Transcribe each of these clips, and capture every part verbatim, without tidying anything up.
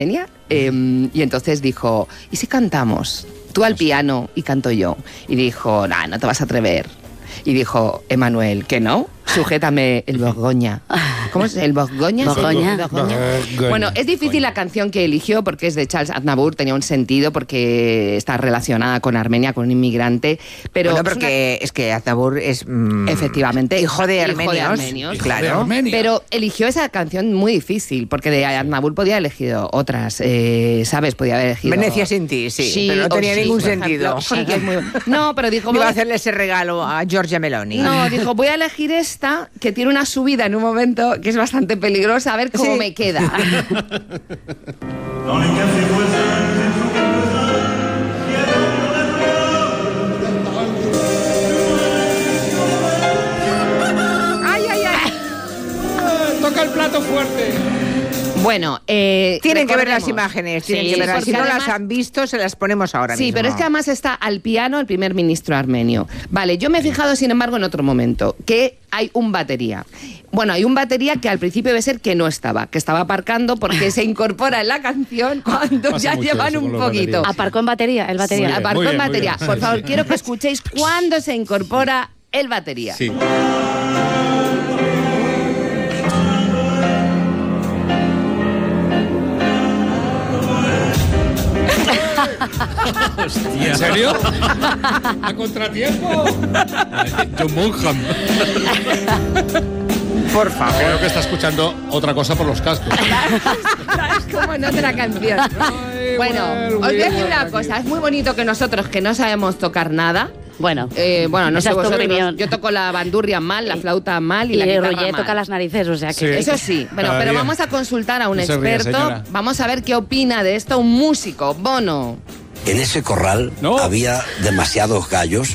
Armenia, eh, y entonces dijo, ¿y si cantamos? Tú al piano y canto yo. Y dijo, nah, no te vas a atrever. Y dijo, Emanuel, ¿que no? Sujétame el Borgoña. ¿Cómo es? ¿El Borgoña? Borgoña. ¿Sí? Borgoña. Bueno, es difícil la canción que eligió porque es de Charles Aznavour, tenía un sentido porque está relacionada con Armenia, con un inmigrante. Pero bueno, porque es, una... es que Aznavour es... Mmm, efectivamente. Hijo de armenios. Hijo de armenios. Hijo claro. De Armenia. Pero eligió esa canción muy difícil porque de Aznavour podía haber elegido otras, eh, ¿sabes? Podía haber elegido... Venecia sin ti, sí. sí pero no tenía sí, ningún sentido. Ejemplo, sí, que es muy... No, pero dijo... Iba a hacerle ese regalo a Giorgia Meloni. No, dijo, voy a elegir esta que tiene una subida en un momento que es bastante peligrosa, a ver cómo sí. me queda. ¡Ay, ay, ay! Toca el plato fuerte. Bueno, eh, tienen que ver las imágenes, tienen sí, que verlas. Si no además, las han visto, se las ponemos ahora sí, mismo. Sí, pero es que además está al piano el primer ministro armenio. Vale, yo me he fijado, sin embargo, en otro momento, que hay un batería. Bueno, hay un batería que al principio debe ser que no estaba, que estaba aparcando porque se incorpora en la canción cuando ya llevan un poquito. Aparcó en batería, el batería. Sí, aparcó bien, en batería. Por favor, sí, quiero que escuchéis cuándo se incorpora el batería. Sí. Hostia. ¿En serio? ¿A contratiempo? John Bonham. Por favor. Creo que está escuchando otra cosa por los cascos. Es como en otra canción. Ay, bueno, well, os voy a decir una cosa. Es muy bonito que nosotros, que no sabemos tocar nada... Bueno, eh, bueno, no sé vosotros, opinión. Yo toco la bandurria mal, la flauta mal y, y la guitarra Roger mal. toca las narices, o sea que... Sí. Eso sí, bueno, Cada pero día. vamos a consultar a un No se experto. ría, vamos a ver qué opina de esto un músico, Bono. En ese corral no. había demasiados gallos.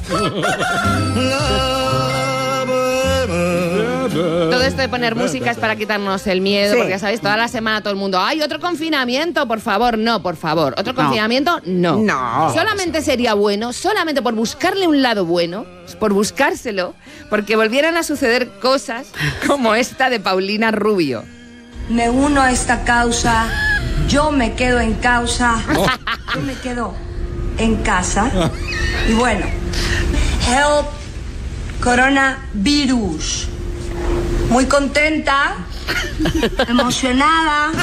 Todo esto de poner música es para quitarnos el miedo, sí. porque ya sabéis, toda la semana todo el mundo, ¡ay, otro confinamiento, por favor! No, por favor, ¿otro no. confinamiento? No. No. Solamente sería bueno, solamente por buscarle un lado bueno, por buscárselo, porque volvieran a suceder cosas como esta de Paulina Rubio. Me uno a esta causa, yo me quedo en causa, oh. yo me quedo en casa. Y bueno, help coronavirus. Muy contenta, emocionada.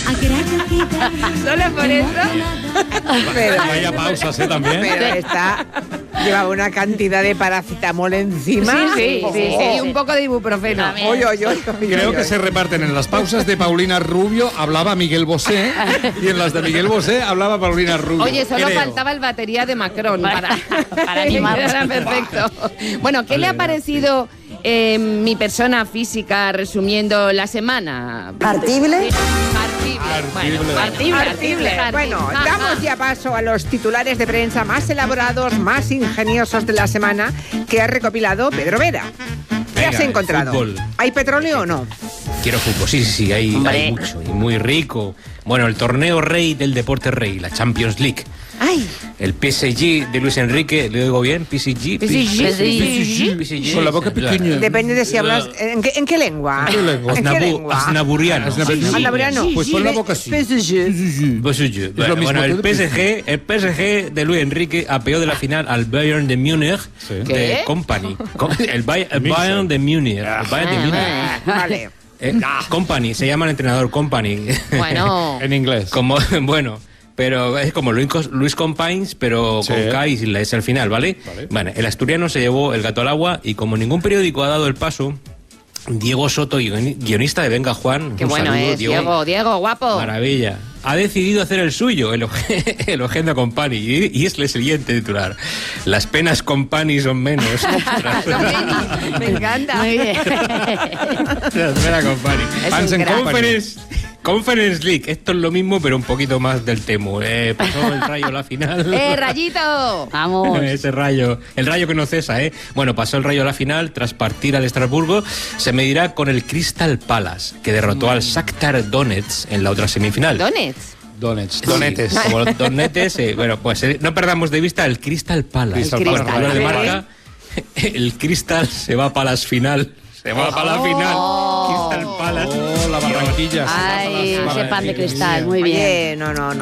Solo por eso. Pero, vaya pausas, ¿eh? También. Pero está... Lleva una cantidad de paracetamol encima. Sí, sí, oh, sí, oh. sí, y un poco de ibuprofeno. Oye, oye, oye, Creo oye. que se reparten en las pausas de Paulina Rubio hablaba Miguel Bosé y en las de Miguel Bosé hablaba Paulina Rubio. Oye, solo creo. faltaba el batería de Macron para, para animar. Era perfecto. Bueno, ¿qué le ha parecido eh, mi persona física resumiendo la semana? ¿Partible? Sí, partible. Bueno, partible, partible. Bueno, damos ya paso a los titulares de prensa más elaborados, más ingeniosos de la semana que ha recopilado Pedro Vera. ¿Qué Venga, has encontrado? fútbol. ¿Hay petróleo o no? Quiero fútbol, sí, sí, sí, hay, hay mucho y muy rico. Bueno, el torneo rey del deporte rey, la Champions League. Ay. El P S G de Luis Enrique, ¿le digo bien? P S G. P S G. P S G. Con la boca pequeña. Depende de si hablas... ¿En qué, en qué lengua? ¿En qué lengua? ¿En qué Asnabu- lengua? Asnaburiano. Asnaburiano. Pues pon la boca así. P S G. P S G. lo Bueno, mismo bueno, que el el P S G, el P S G de Luis Enrique apeó de la final al Bayern de Múnich Sí. de ¿Qué? Company. Com- El, Bay- el Bayern de Múnich. El Bayern de Múnich. Vale. Eh, Company, se llama el entrenador Company. Bueno. En inglés. Como, bueno, pero es como Luis, Luis Companys, pero Sí. con K y sin la S al final, ¿vale? Vale. Bueno, el asturiano se llevó el gato al agua y como ningún periódico ha dado el paso, Diego Soto, guion- guionista de Venga Juan, Qué un bueno saludo, es, Diego, Diego, guapo. Maravilla. Ha decidido hacer el suyo, el, elogiando a Company. Y, y es el siguiente titular. Las penas Company son menos. Me encanta. Muy bien. Espera, Company. Es Fans un and crack. Conference, Conference League. Esto es lo mismo, pero un poquito más del Temu. Eh, pasó el Rayo a la final. ¡Eh, Rayito! Vamos. Ese Rayo, el Rayo que no cesa, ¿eh? Bueno, pasó el Rayo a la final tras partir al Estrasburgo. Se medirá con el Crystal Palace, que derrotó al Shakhtar Donetsk en la otra semifinal. Donetsk. Donetes. Sí, Donetes. como los donetes, eh, bueno, pues eh, no perdamos de vista el Crystal Palace. Crystal El Palace. Crystal, Bueno, de ¿eh? marca, el Crystal se va para las final. Se va para la final. Crystal Palace. Oh, la Barranquilla. Ay, Las ese pan de Barranquillas. cristal, muy bien. Oye, no, no, no.